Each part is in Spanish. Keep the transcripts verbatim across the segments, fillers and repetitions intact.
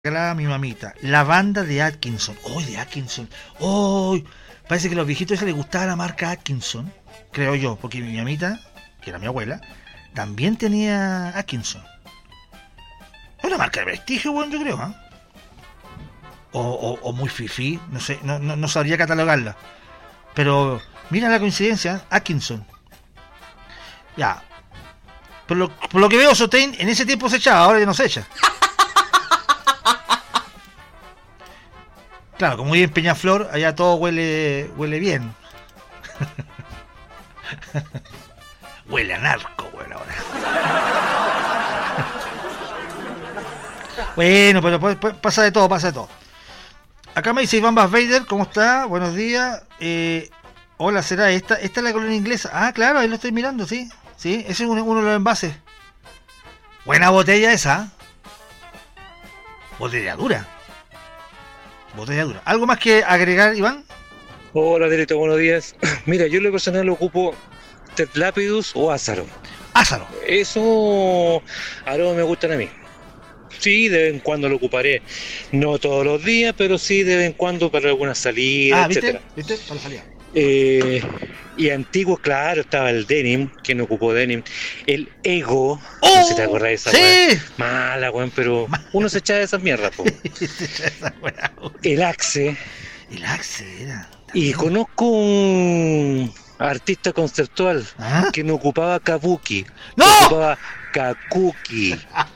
regalaba mi mamita, la banda de Atkinson. ¡Oh, de Atkinson! ¡Oh! Parece que a los viejitos esa les gustaba la marca Atkinson, creo yo, porque mi mamita, que era mi abuela, también tenía Atkinson. Es una marca de prestigio, bueno, yo creo, ¿eh? O, o, o muy fifí, no sé, no, no, no sabría catalogarla. Pero mira la coincidencia, Atkinson. Ya. Por lo, por lo que veo, Sotain en ese tiempo se echaba, ahora ya no se echa. Claro, como vive en Peñaflor, allá todo huele huele bien. Huele a narco, bueno, ahora. Bueno, pero pues, pues, pasa de todo, pasa de todo. Acá me dice Iván Bass Vader, ¿cómo está? Buenos días. Eh, hola, ¿será esta? ¿Esta es la colonia inglesa? Ah, claro, ahí lo estoy mirando, sí. Sí, ese es uno, uno de los envases. Buena botella esa. Botella dura. Botella dura. ¿Algo más que agregar, Iván? Hola, Delito, buenos días. Mira, yo en lo personal ocupo Tetlapidus o Ázaro. Ázaro. Eso aromas me gustan a mí. Sí, de vez en cuando lo ocuparé. No todos los días, pero sí de vez en cuando para alguna salida, Ah, ¿viste? etcétera. ¿Viste? Para la salida. Eh, y antiguo, claro, estaba el Denim, que no ocupó Denim. El Ego, ¡Oh! no sé si te acordás de esa ¡Sí! weá. Mala, weón, pero uno se echa de esas mierdas, po. Esa weá. El Axe. El Axe era. Y conozco un artista conceptual ¿Ah? que no ocupaba kabuki, ¡No! ocupaba kakuki.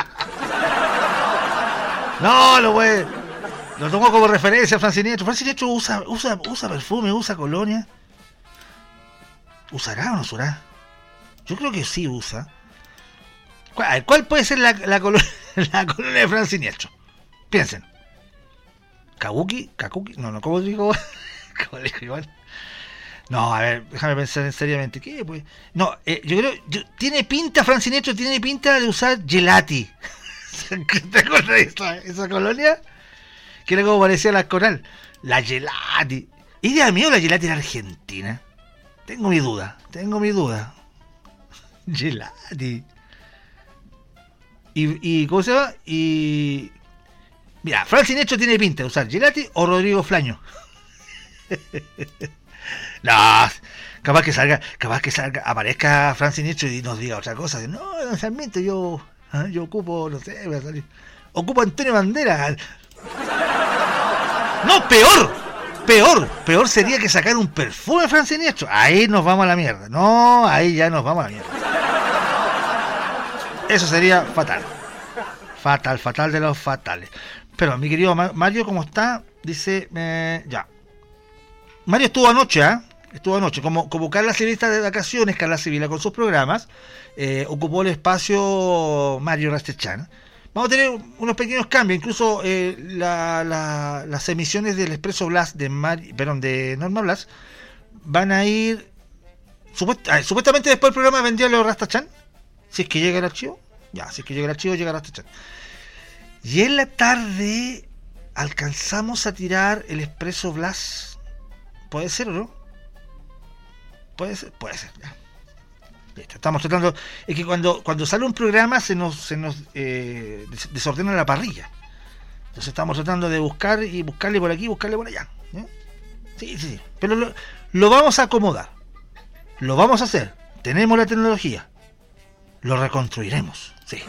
No, lo wey. Lo tomo como referencia a Francinetro. Francinetro usa, usa, usa perfume, usa colonia. ¿Usará o no usará? Yo creo que sí usa. ¿Cuál, a ver, ¿cuál puede ser la, la, colonia, la colonia de Francinetro? Piensen. ¿Kabuki? ¿Kakuki? No, no, ¿cómo digo? ¿Cómo digo igual? No, a ver, déjame pensar seriamente. ¿Qué, pues? No, eh, yo creo... Yo, tiene pinta, Francinetro, tiene pinta de usar gelati. ¿Te acuerdas de esa, esa colonia? Que era como parecía la coral. La gelati. ¿Idea mía o la gelati era argentina? Tengo mi duda, tengo mi duda. Gelati. Y, y, ¿cómo se llama? Y... Mira, Francinetro tiene pinta de usar gelati o Rodrigo Flaño. No, capaz que salga, capaz que salga, aparezca Francinetro y nos diga otra cosa. No, don Sarmiento, yo, yo ocupo, no sé, voy a salir. Ocupo Antonio Banderas. No, peor, peor, peor sería que sacar un perfume Francinetro. Ahí nos vamos a la mierda. No, ahí ya nos vamos a la mierda. Eso sería fatal. Fatal, fatal de los fatales. Pero mi querido Mario, ¿cómo está? Dice, eh, ya. Mario estuvo anoche, ¿ah? ¿eh? Estuvo anoche. Como, como Carla Civilista de vacaciones, Carla Civila con sus programas, eh, ocupó el espacio Mario Rastechan. Vamos a tener unos pequeños cambios, incluso eh, la, la, las emisiones del Expreso Blas de Mari, perdón, de Norma Blas van a ir supuest, ah, supuestamente después del programa vendría los Rastachan, si es que llega el archivo, ya, si es que llega el archivo llega Rastachan. Y en la tarde alcanzamos a tirar el Expreso Blas. ¿Puede ser o no? Puede ser, puede ser, ya. Listo, estamos tratando. Es que cuando, cuando sale un programa se nos, se nos eh, desordena la parrilla. Entonces estamos tratando de buscar y buscarle por aquí, buscarle por allá. ¿eh? Sí, sí, sí. Pero lo, lo vamos a acomodar. Lo vamos a hacer. Tenemos la tecnología. Lo reconstruiremos. Sí.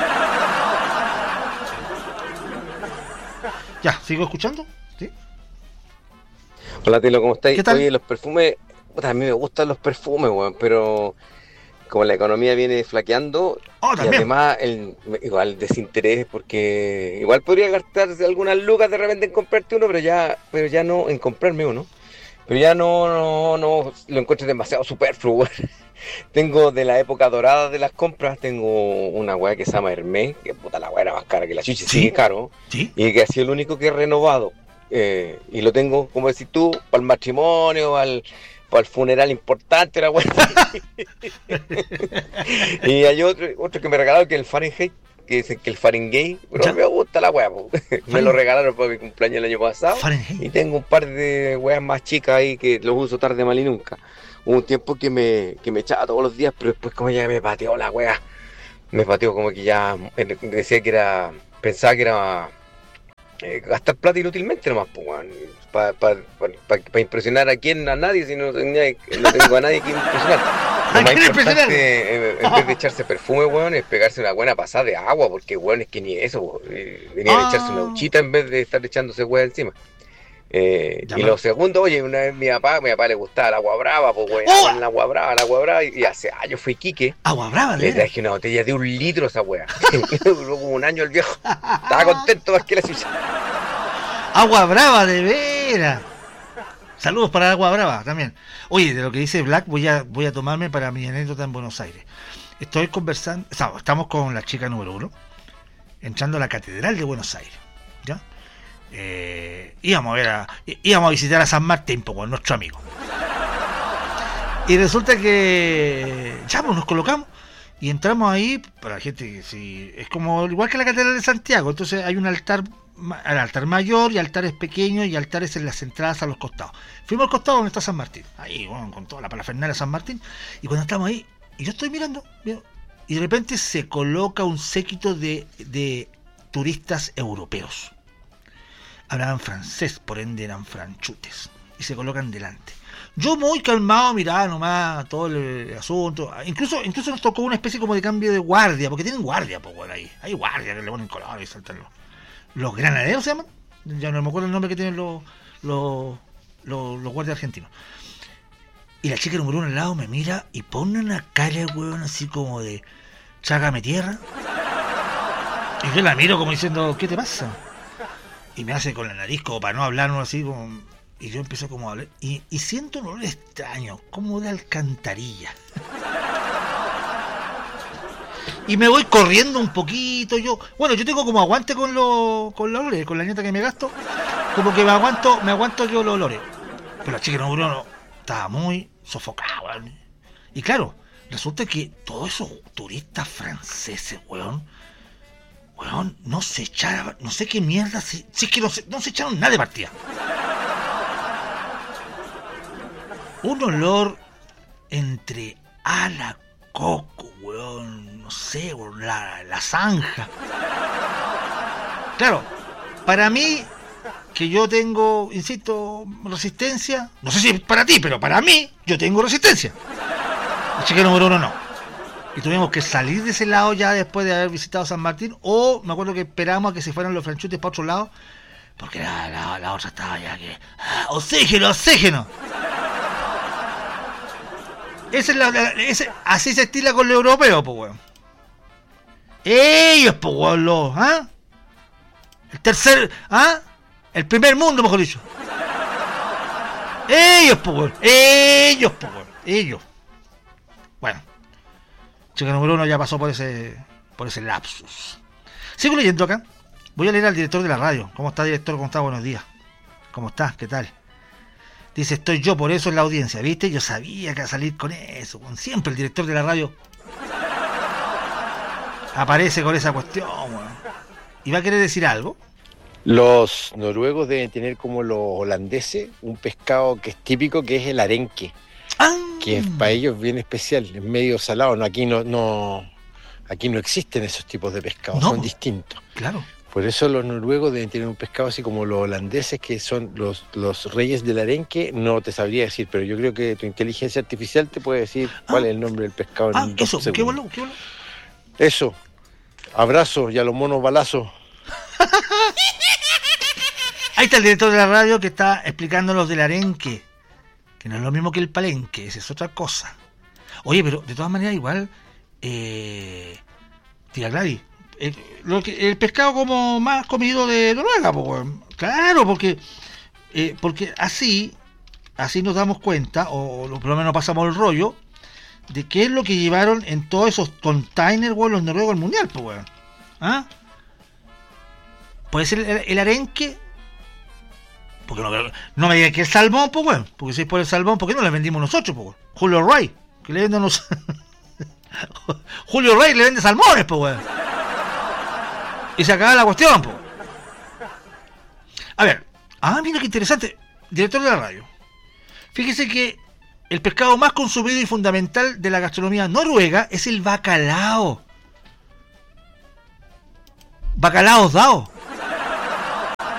Ya, ¿sigo escuchando? Sí. Hola, Tilo, ¿cómo estáis? ¿Qué tal? Oye, los perfumes, puta, a mí me gustan los perfumes, weón, pero como la economía viene flaqueando, Oh, y también. además el igual desinterés, porque igual podría gastarse algunas lucas de repente en comprarte uno, pero ya, pero ya no, en comprarme uno, pero ya no, no, no, lo encuentro demasiado superfluo, weón. Tengo de la época dorada de las compras, tengo una weá que se llama Hermès, que puta la weá era más cara que la chucha, ¿Sí? sigue caro, ¿Sí? y que ha sido el único que he renovado. Eh, y lo tengo, como decís tú, para el matrimonio, para el, para el funeral importante, la weá. Y hay otro, otro que me regalaron, que es el Fahrenheit, que dicen que el Fahrenheit, pero ¿Ya? me gusta la weá, po. Me lo regalaron para mi cumpleaños el año pasado. Fahrenheit. Y tengo un par de weas más chicas ahí que los uso tarde, mal y nunca. Hubo un tiempo que me, que me echaba todos los días, pero después como ya me pateó la weá. Me pateó como que ya, decía que era, pensaba que era eh, gastar plata inútilmente nomás, pues, weón. Para pa, pa, pa, pa impresionar a quién, a nadie, si no, tenía, no tengo a nadie que impresionar. Lo más importante, eh, en vez de echarse perfume, weón, es pegarse una buena pasada de agua, porque, weón, es que ni eso, weón. Venían a echarse una duchita en vez de estar echándose weón encima. Eh, y lo segundo, oye, una vez mi papá, mi papá le gustaba el agua brava, pues weón, ¡oh! El agua brava, el agua brava, y, y hace años fue Iquique. Agua brava, le traje una botella de un litro a esa weá. Duró como un año el viejo. Estaba contento más que la suya. Agua brava, de veras. Saludos para Agua Brava también. Oye, de lo que dice Black, voy a voy a tomarme para mi anécdota en Buenos Aires. Estoy conversando, estamos con la chica número uno, entrando a la Catedral de Buenos Aires, ¿ya? Eh, íbamos a ver a, íbamos a visitar a San Martín, pues, con nuestro amigo. Y resulta que ya pues, nos colocamos y entramos ahí, para la gente que sí, es como igual que la Catedral de Santiago, entonces hay un altar, el altar mayor y altares pequeños y altares en las entradas a los costados. Fuimos al costado donde está San Martín, ahí bueno, con toda la parafernalia de San Martín, y cuando estamos ahí, y yo estoy mirando, ¿vio? Y de repente se coloca un séquito de, de turistas europeos. Hablaban francés, por ende eran franchutes, y se colocan delante. Yo muy calmado miraba nomás todo el asunto. Incluso incluso nos tocó una especie como de cambio de guardia, porque tienen guardia, pues, bueno, ahí. Hay guardia que le ponen color y saltan los, los granaderos, ¿se llaman? Ya no me acuerdo el nombre que tienen los, los, los, los guardias argentinos. Y la chica número uno al lado me mira y pone una cara, weón, así como de chágame tierra. Y yo la miro como diciendo, ¿qué te pasa? Y me hace con la nariz como para no hablarnos así como... Y yo empiezo como a hablar y, y siento un olor extraño, como de alcantarilla. Y me voy corriendo un poquito yo. Bueno, yo tengo como aguante con los con los olores, con la nieta que me gasto. Como que me aguanto, me aguanto yo los olores. Pero la chica no, no estaba muy sofocada, weón. Y claro, resulta que todos esos turistas franceses, weón, weón, no se echaban, no sé qué mierda, si, si es que no se, no se echaron nada de partida. Un olor entre ala, coco, weón, no sé, weón, la, la zanja. Claro, para mí, que yo tengo, insisto, resistencia, no sé si es para ti, pero para mí, yo tengo resistencia. La chica número uno no. Y tuvimos que salir de ese lado ya después de haber visitado San Martín, o me acuerdo que esperamos a que se fueran los franchutes para otro lado, porque la, la, la otra estaba ya que... ¡Ah, oxígeno, oxígeno! Esa es la, la, ese, así se estila con los europeos, pues, weón. Ellos, pues, weón, los, ¿ah? El tercer, ¿ah? El primer mundo, mejor dicho. Ellos, pues, weón. Ellos, pues, weón. Ellos. Bueno. Chica número uno ya pasó por ese, por ese lapsus. Sigo leyendo acá. Voy a leer al director de la radio. ¿Cómo está, director? ¿Cómo está? Buenos días. ¿Cómo estás? ¿Qué tal? Dice, estoy yo, por eso en la audiencia, ¿viste? Yo sabía que iba a salir con eso. Con siempre el director de la radio aparece con esa cuestión, weón. ¿Y va a querer decir algo? Los noruegos deben tener como los holandeses un pescado que es típico, que es el arenque. ¡Ah! Que es para ellos bien especial, es medio salado. No, aquí no, no, aquí no existen esos tipos de pescados, no, son distintos. Claro. Por eso los noruegos deben tener un pescado así como los holandeses, que son los, los reyes del arenque. No te sabría decir, pero yo creo que tu inteligencia artificial te puede decir ah. cuál es el nombre del pescado en ah, dos eso, segundos. Qué bueno, qué bueno. Eso, abrazo y a los monos balazos. Ahí está el director de la radio que está explicándonos del arenque, que no es lo mismo que el palenque, esa es otra cosa. Oye, pero de todas maneras igual, eh, tía Gladys, el, lo que, el pescado como más comido de Noruega, pues, claro, porque eh, porque así así nos damos cuenta, o, o por lo menos pasamos el rollo, de qué es lo que llevaron en todos esos containers, weón, los noruegos al mundial, pues, weón. ¿Ah? Puede ser el, el arenque, porque no, no me digan que el salmón, pues, weón, porque si es por el salmón, ¿por qué no le vendimos nosotros, pues, weón? Julio Rey, que le venden los... Julio Rey le vende salmones, pues, weón. Y se acaba la cuestión, po. A ver, ah, mira qué interesante. Director de la radio. Fíjese que el pescado más consumido y fundamental de la gastronomía noruega es el bacalao. Bacalaos dados.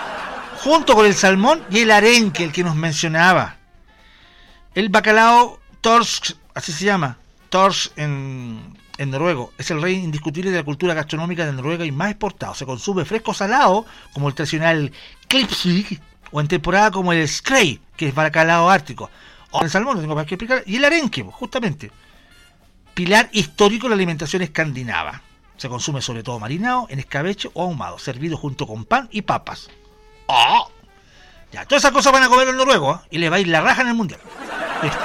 junto con el salmón y el arenque, el que nos mencionaba. El bacalao torsk, así se llama, torsk en, en noruego, es el rey indiscutible de la cultura gastronómica de Noruega y más exportado. Se consume fresco salado, como el tradicional klipsvik, o en temporada como el skrei, que es bacalao ártico. O el salmón, no tengo más que explicar, y el arenque, justamente. Pilar histórico de la alimentación escandinava. Se consume sobre todo marinado, en escabeche o ahumado, servido junto con pan y papas. ¡Oh! Ya, todas esas cosas van a comer los noruegos, ¿eh? Y le va a ir la raja en el mundial. Listo.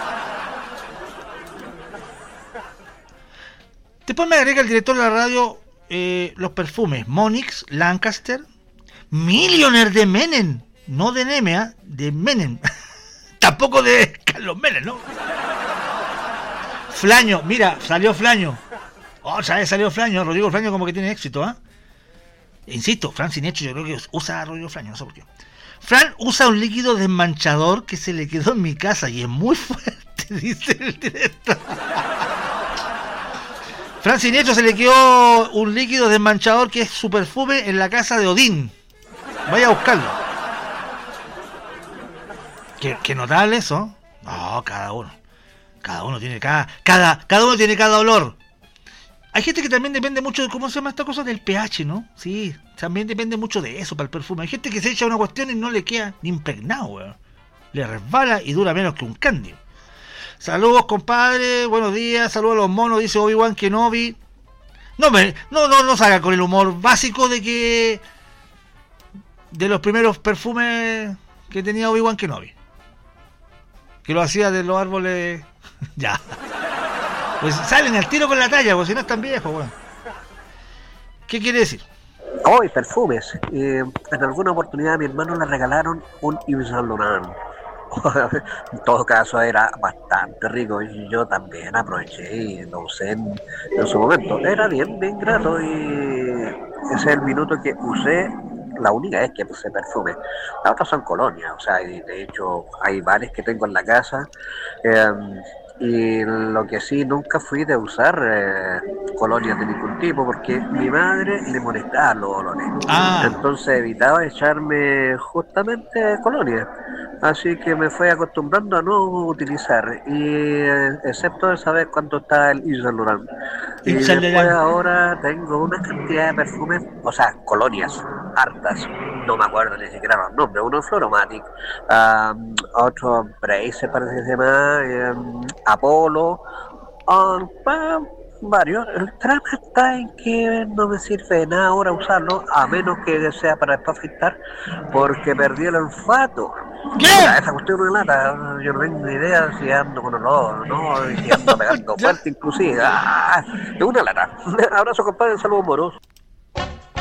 Después me agrega el director de la radio eh, los perfumes Monix, Lancaster, Millionaire de Menem, no de Nemea, de Menem. Tampoco de Carlos Menem, ¿no? Flaño, mira, salió Flaño. Otra vez salió Flaño, Rodrigo Flaño como que tiene éxito, ¿ah? ¿eh? Insisto, Fran Sinecho yo creo que usa a Rodrigo Flaño, no sé por qué. Fran usa un líquido desmanchador que se le quedó en mi casa y es muy fuerte, dice el director. Fran Sinecho se le quedó un líquido desmanchador que es su perfume en la casa de Odín. Vaya a buscarlo. ¿Qué, qué notable eso? No, cada uno. Cada uno tiene cada, cada, cada uno tiene cada olor. Hay gente que también depende mucho de cómo se llama esta cosa del pH, ¿no? Sí, también depende mucho de eso para el perfume. Hay gente que se echa una cuestión y no le queda ni impregnado, weón. Le resbala y dura menos que un candy. Saludos, compadre, buenos días, saludos a los monos, dice Obi-Wan Kenobi. No, me, no, no, no salga con el humor básico de que de los primeros perfumes que tenía Obi-Wan Kenobi. Que lo hacía de los árboles. Ya. Pues salen al tiro con la talla, porque si no están viejos, weón. ¿Qué quiere decir? Hoy, perfumes. Eh, en alguna oportunidad a mi hermano le regalaron un Yves Saint Laurent. En todo caso era bastante rico y yo también aproveché y lo usé en, en su momento. Era bien, bien grato y ese es el minuto que usé, la única vez que usé perfume. Las otras son colonias, o sea, y de hecho hay varios que tengo en la casa. Eh, y lo que sí, nunca fui de usar eh, colonias de ningún tipo porque mi madre le molestaba los olores. Ah. Entonces evitaba echarme justamente colonias. Así que me fui acostumbrando a no utilizar, y eh, excepto esa vez cuando estaba el Yves Saint Laurent. Y después ahora tengo una cantidad de perfumes, o sea, colonias, hartas, no me acuerdo ni siquiera los nombres, uno Floromatic, um, otro Brace parece que se llama, um, Apollo, um, varios. El trama está en que no me sirve de nada ahora usarlo, a menos que sea para después afeitar, porque perdí el olfato. ¿Qué? Mira, esa cuestión de lata, yo no tengo ni idea si ando con olor o no, si ando pegando fuerte inclusive. Ah, es una lata. Abrazo, compadre, saludos amorosos.